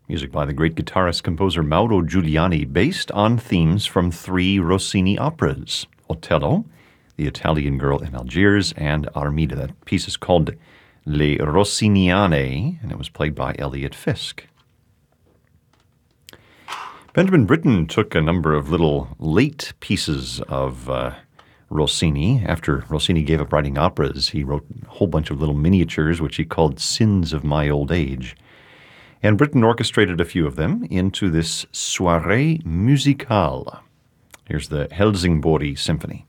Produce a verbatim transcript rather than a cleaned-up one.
music by the great guitarist-composer Mauro Giuliani, based on themes from three Rossini operas, Otello, The Italian Girl in Algiers, and Armida. That piece is called Le Rossiniane, and it was played by Elliot Fisk. Benjamin Britten took a number of little late pieces of uh, Rossini. After Rossini gave up writing operas, he wrote a whole bunch of little miniatures, which he called Sins of My Old Age. And Britten orchestrated a few of them into this Soirée Musicale. Here's the Helsingborg Symphony.